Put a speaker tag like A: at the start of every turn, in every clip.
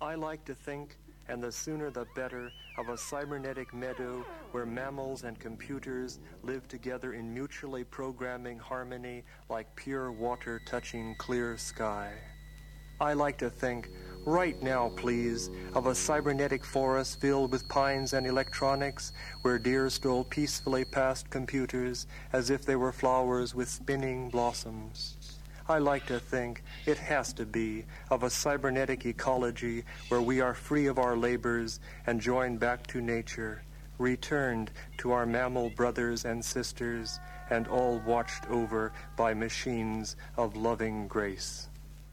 A: I like to think, and the sooner the better, of a cybernetic meadow where mammals and computers live together in mutually programming harmony like pure water touching clear sky. I like to think, right now please, of a cybernetic forest filled with pines and electronics where deer stroll peacefully past computers as if they were flowers with spinning blossoms. I like to think, it has to be, of a cybernetic ecology where we are free of our labors and joined back to nature, returned to our mammal brothers and sisters, and all watched over by machines of loving grace.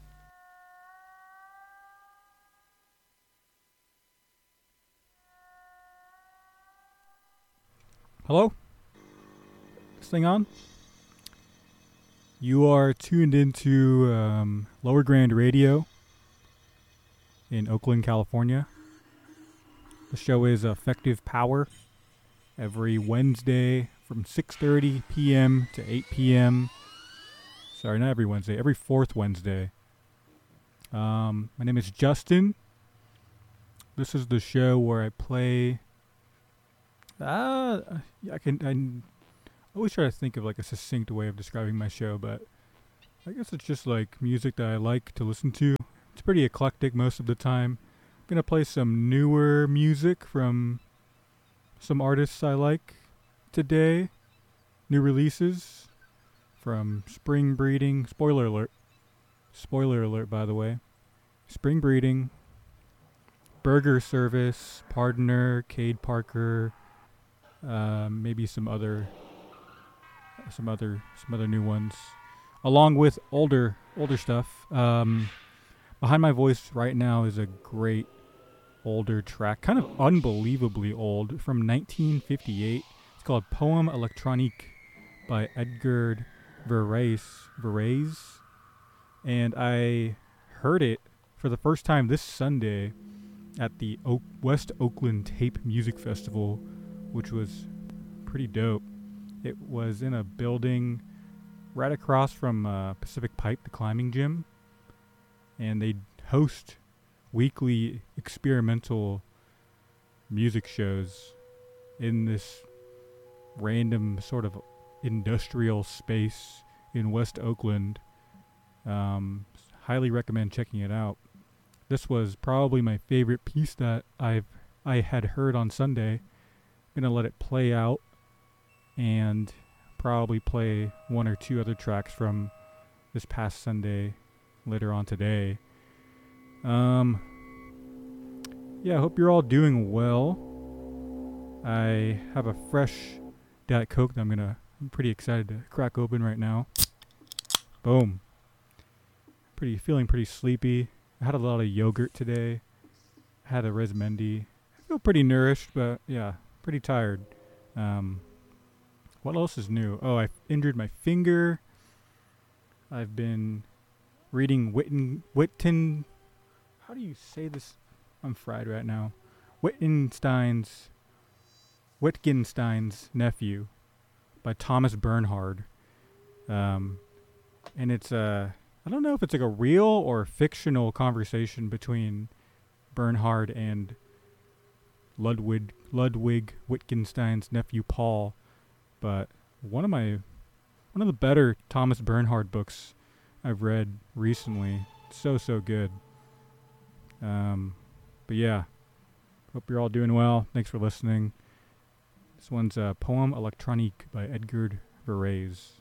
B: Hello? This thing on? You are tuned into Lower Grand Radio in Oakland, California. The show is Effective Power every Wednesday from 6:30 p.m. to 8 p.m. Sorry, not every Wednesday, every fourth Wednesday. My name is Justin. This is the show where I play... I always try to think of like a succinct way of describing my show, but I guess it's just like music that I like to listen to. It's pretty eclectic most of the time. I'm going to play some newer music from some artists I like today. New releases from Spring Breeding. Spoiler alert. Spoiler alert, by the way. Spring Breeding, Burger Service, Pardoner, Cade Parker, maybe some other new ones, along with older stuff. Behind my voice right now is a great older track, kind of unbelievably old, from 1958. It's called Poème Electronique by Edgar Varèse, and I heard it for the first time this Sunday at the West Oakland Tape Music Festival, which was pretty dope. It was in a building right across from Pacific Pipe, the climbing gym, and they host weekly experimental music shows in this random sort of industrial space in West Oakland. Highly recommend checking it out. This was probably my favorite piece that I had heard on Sunday. Gonna let it play out and probably play one or two other tracks from this past Sunday later on today. Yeah, I hope you're all doing well. I have a fresh Diet Coke that I'm pretty excited to crack open right now. Boom. Feeling pretty sleepy. I had a lot of yogurt today. I had a Resmendi. I feel pretty nourished, but yeah, pretty tired. What else is new? Oh, I injured my finger. I've been reading Witten. How do you say this? I'm fried right now. Wittgenstein's Nephew by Thomas Bernhard. And it's I don't know if it's like a real or fictional conversation between Bernhard and Ludwig Wittgenstein's nephew Paul, but one of the better Thomas Bernhard books I've read recently. So good. But yeah, hope you're all doing well. Thanks for listening. This one's Poème Electronique by Edgar Varèse.